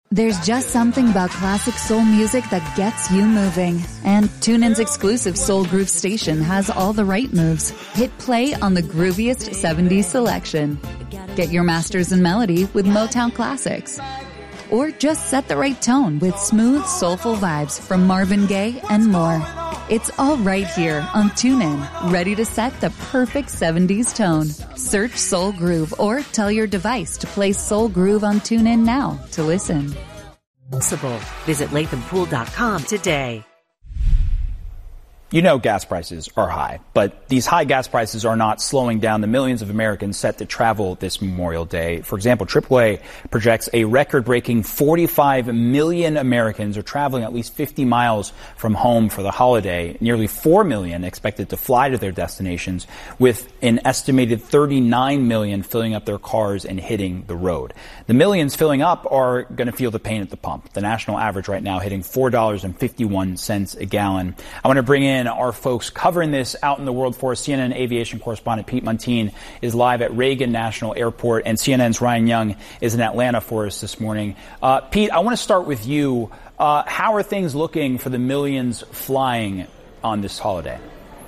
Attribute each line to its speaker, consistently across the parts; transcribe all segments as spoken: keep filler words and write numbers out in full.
Speaker 1: There's just something about classic soul music that gets you moving. And TuneIn's exclusive Soul Groove station has all the right moves. Hit play on the grooviest seventies selection. Get your masters in melody with Motown Classics. Or just set the right tone with smooth, soulful vibes from Marvin Gaye and more. It's all right here on TuneIn, ready to set the perfect seventies tone. Search Soul Groove or tell your device to play Soul Groove on TuneIn now to listen.
Speaker 2: Visit Latham Pool dot com today.
Speaker 3: You know gas prices are high, but these high gas prices are not slowing down the millions of Americans set to travel this Memorial Day. For example, triple A projects a record-breaking forty-five million Americans are traveling at least fifty miles from home for the holiday. Nearly four million expected to fly to their destinations, with an estimated thirty-nine million filling up their cars and hitting the road. The millions filling up are going to feel the pain at the pump. The national average right now hitting four dollars and fifty-one cents a gallon. I want to bring in our folks covering this out in the world for us. C N N aviation correspondent Pete Muntean is live at Reagan National Airport, and C N N's Ryan Young is in Atlanta for us this morning. Uh, Pete, I want to start with you. Uh, how are things looking for the millions flying on this holiday?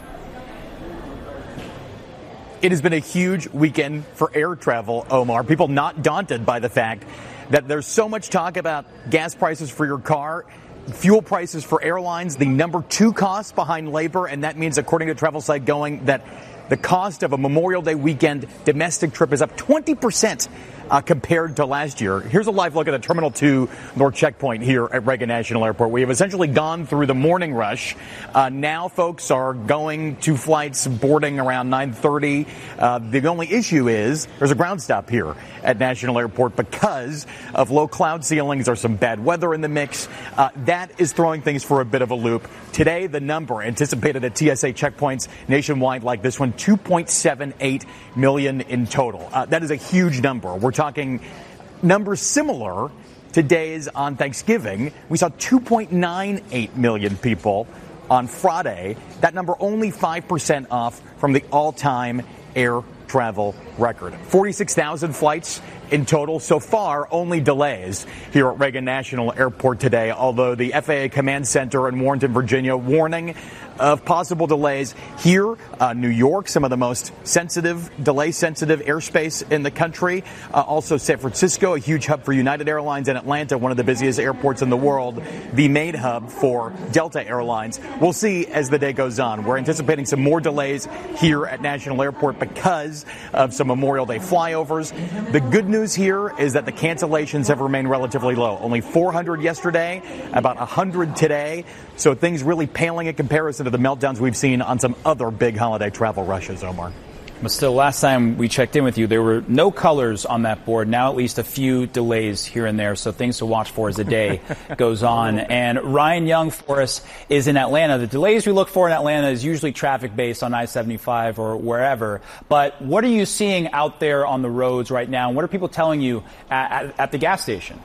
Speaker 4: It has been a huge weekend for air travel, Omar. People not daunted by the fact that there's so much talk about gas prices for your car. Fuel prices for airlines, the number two cost behind labor, and that means, according to Travel Site Going, that the cost of a Memorial Day weekend domestic trip is up twenty percent uh, compared to last year. Here's a live look at the Terminal two North checkpoint here at Reagan National Airport. We have essentially gone through the morning rush. Uh, now folks are going to flights boarding around nine thirty. Uh, the only issue is there's a ground stop here at National Airport because of low cloud ceilings. There's some bad weather in the mix. Uh, that is throwing things for a bit of a loop. Today, the number anticipated at T S A checkpoints nationwide like this one, two point seven eight million in total. Uh, that is a huge number. We're talking numbers similar to days on Thanksgiving. We saw two point nine eight million people on Friday. That number only five percent off from the all-time air travel record. forty-six thousand flights in total. So far, only delays here at Reagan National Airport today, although the F A A Command Center in Warrenton, Virginia, warning of possible delays here. Uh, New York, some of the most sensitive, delay-sensitive airspace in the country. Uh, also San Francisco, a huge hub for United Airlines, and Atlanta, one of the busiest airports in the world, the main hub for Delta Airlines. We'll see as the day goes on. We're anticipating some more delays here at National Airport because of some Memorial Day flyovers. The good news here is that the cancellations have remained relatively low. Only four hundred yesterday, about one hundred today. So things really paling in comparison to the meltdowns we've seen on some other big holiday travel rushes, Omar.
Speaker 3: But still, last time we checked in with you, there were no colors on that board. Now at least a few delays here and there, so things to watch for as the day goes on. And Ryan Young for us is in Atlanta. The delays we look for in Atlanta is usually traffic-based on I seventy-five or wherever. But what are you seeing out there on the roads right now? And what are people telling you at, at, at the gas station?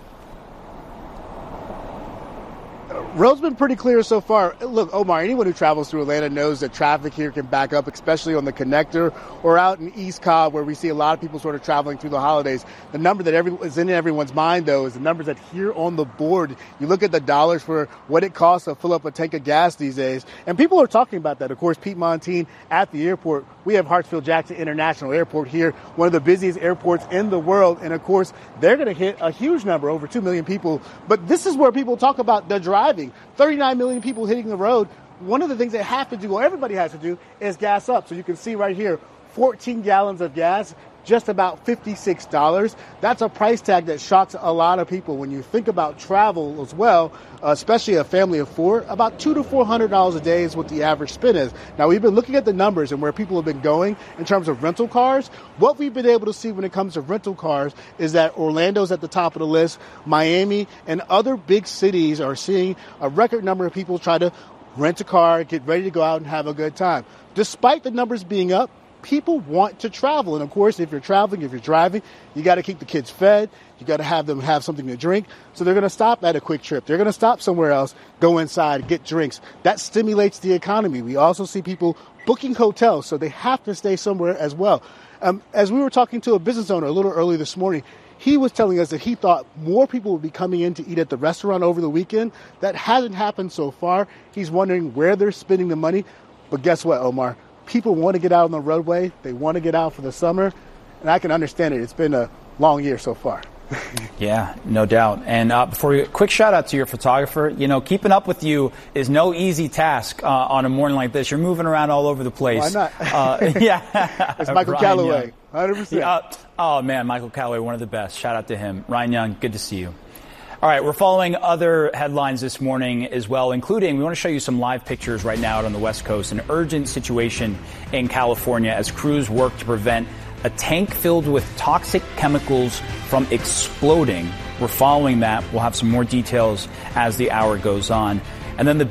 Speaker 5: Road's been pretty clear so far. Look, Omar, anyone who travels through Atlanta knows that traffic here can back up, especially on the connector or out in East Cobb, where we see a lot of people sort of traveling through the holidays. The number that every, is in everyone's mind, though, is the numbers that here on the board. You look at the dollars for what it costs to fill up a tank of gas these days, and people are talking about that. Of course, Pete Muntean at the airport. We have Hartsfield-Jackson International Airport here, one of the busiest airports in the world, and of course, they're going to hit a huge number, over two million people. But this is where people talk about the driving. thirty-nine million people hitting the road. One of the things they have to do, or everybody has to do, is gas up. So you can see right here, fourteen gallons of gas, just about fifty-six dollars. That's a price tag that shocks a lot of people. When you think about travel as well, uh, especially a family of four, about two to four hundred dollars a day is what the average spend is. Now, we've been looking at the numbers and where people have been going in terms of rental cars. What we've been able to see when it comes to rental cars is that Orlando's at the top of the list. Miami and other big cities are seeing a record number of people try to rent a car, get ready to go out and have a good time. Despite the numbers being up, people want to travel. And of course, if you're traveling, if you're driving, you got to keep the kids fed. You got to have them have something to drink. So they're going to stop at a quick trip. They're going to stop somewhere else, go inside, get drinks. That stimulates the economy. We also see people booking hotels, so they have to stay somewhere as well. Um, as we were talking to a business owner a little early this morning, He was telling us that he thought more people would be coming in to eat at the restaurant over the weekend. That hasn't happened so far. He's wondering where they're spending the money. But guess what, Omar? People want to get out on the roadway. They want to get out for the summer. And I can understand it. It's been a long year so far.
Speaker 3: Yeah, no doubt. And uh, before you, quick shout out to your photographer. You know, keeping up with you is no easy task uh, on a morning like this. You're moving around all over the place.
Speaker 5: Why not?
Speaker 3: Uh, yeah.
Speaker 5: It's Michael
Speaker 3: Ryan
Speaker 5: Callaway,
Speaker 3: Young.
Speaker 5: one hundred percent.
Speaker 3: Yeah, uh, oh, man, Michael Callaway, one of the best. Shout out to him. Ryan Young, good to see you. All right, we're following other headlines this morning as well, including we want to show you some live pictures right now out on the West Coast. An urgent situation in California as crews work to prevent a tank filled with toxic chemicals from exploding. We're following that. We'll have some more details as the hour goes on. And then the